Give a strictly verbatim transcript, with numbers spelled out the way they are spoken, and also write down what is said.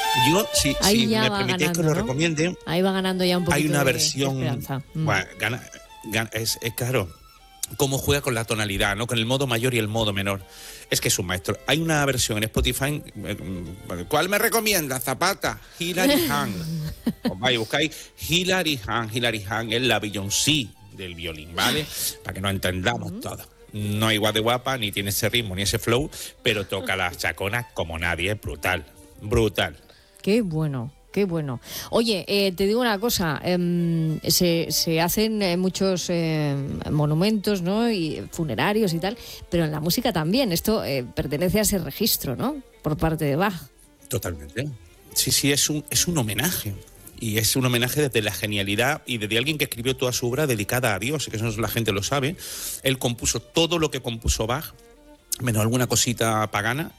Yo, si, Ahí si ya me va permitís ganando, que lo ¿no? recomiende, Ahí va ganando ya un poquito hay una de versión, esperanza. Mm. bueno, gana, gana- es, es claro, cómo juega con la tonalidad, ¿no? Con el modo mayor y el modo menor. Es que es un maestro. Hay una versión en Spotify. eh, ¿Cuál me recomienda? Zapata, Hilary Hahn. Os vais y buscáis Hilary Hahn. Hilary Hahn es la Beyoncé del violín, ¿vale? Para que nos entendamos todos. No es igual de guapa, ni tiene ese ritmo, ni ese flow, pero toca las chaconas como nadie. Es brutal. Brutal. Qué bueno, qué bueno. Oye, eh, te digo una cosa, em, se, se hacen eh, muchos eh, monumentos, ¿no? Y funerarios y tal, pero en la música también. Esto eh, pertenece a ese registro, ¿no? Por parte de Bach. Totalmente. Sí, sí, es un, es un homenaje. Y es un homenaje desde la genialidad y desde alguien que escribió toda su obra dedicada a Dios, que eso no la gente lo sabe. Él compuso todo lo que compuso Bach, menos alguna cosita pagana,